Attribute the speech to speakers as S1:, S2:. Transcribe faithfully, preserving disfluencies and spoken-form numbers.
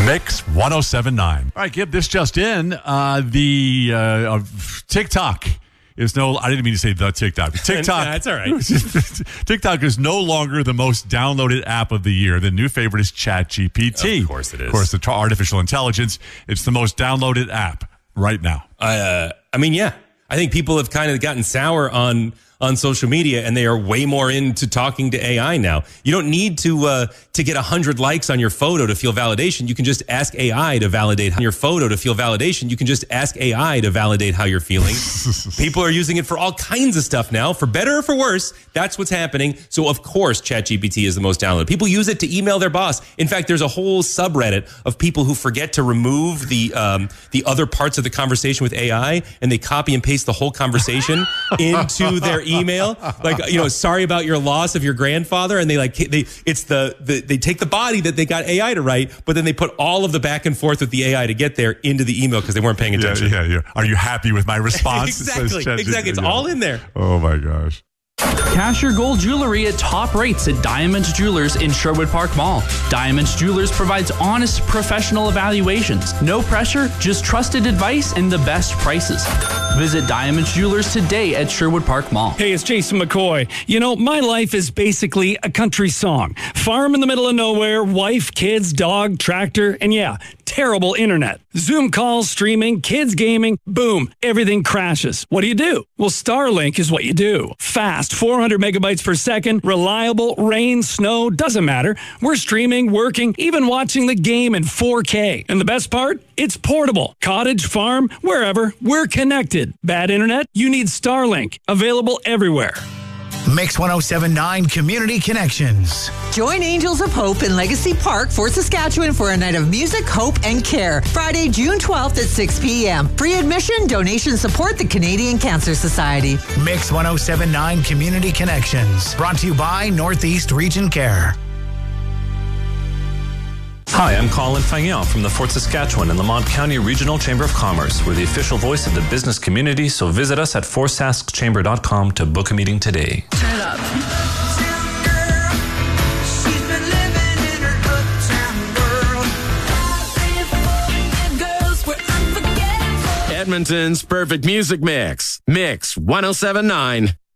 S1: Mix one oh seven point nine. All right, Gib, this just in. Uh, the uh, uh, TikTok is no, I didn't mean to say the TikTok. TikTok.
S2: That's all right.
S1: TikTok is no longer the most downloaded app of the year. The new favorite is ChatGPT.
S2: Of course it is.
S1: Of course, the t- artificial intelligence. It's the most downloaded app right now.
S2: Uh, I mean, yeah. I think people have kind of gotten sour on on social media, and they are way more into talking to A I now. You don't need to uh, to get one hundred likes on your photo to feel validation. You can just ask A I to validate your photo to feel validation. You can just ask A I to validate how you're feeling. People are using it for all kinds of stuff now, for better or for worse. That's what's happening. So, of course, ChatGPT is the most downloaded. People use it to email their boss. In fact, there's a whole subreddit of people who forget to remove the um, the other parts of the conversation with A I, and they copy and paste the whole conversation into their email. Like, you know, sorry about your loss of your grandfather. And they like, they, it's the, the, they take the body that they got A I to write, but then they put all of the back and forth with the A I to get there into the email because they weren't paying attention.
S1: Yeah, yeah, yeah. Are you happy with my response?
S2: Exactly. Exactly. It's
S1: yeah.
S2: all in there.
S1: Oh my gosh.
S3: Cash your gold jewelry at top rates at Diamond Jewelers in Sherwood Park Mall. Diamond Jewelers provides honest, professional evaluations. No pressure, just trusted advice and the best prices. Visit Diamond Jewelers today at Sherwood Park Mall.
S4: Hey, it's Jason McCoy. You know, my life is basically a country song. Farm in the middle of nowhere, wife, kids, dog, tractor, and yeah, terrible internet. Zoom calls, streaming, kids gaming, boom, everything crashes. What do you do? Well, Starlink is what you do. Fast, four hundred megabytes per second, reliable, rain, snow, doesn't matter. We're streaming, working, even watching the game in four K. And the best part? It's portable. Cottage, farm, wherever, we're connected. Bad internet? You need Starlink. Available everywhere.
S5: Mix one oh seven point nine Community Connections.
S6: Join Angels of Hope in Legacy Park, Fort Saskatchewan for a night of music, hope, and care. Friday, June twelfth at six p.m. Free admission, donations support the Canadian Cancer Society.
S5: Mix one oh seven point nine Community Connections. Brought to you by Northeast Region Care.
S7: Hi, I'm Colin Fagnon from the Fort Saskatchewan and Lamont County Regional Chamber of Commerce. We're the official voice of the business community, so visit us at fort sask chamber dot com to book a meeting today.
S8: Turn it up.
S9: Edmonton's perfect music mix. Mix one oh seven point nine.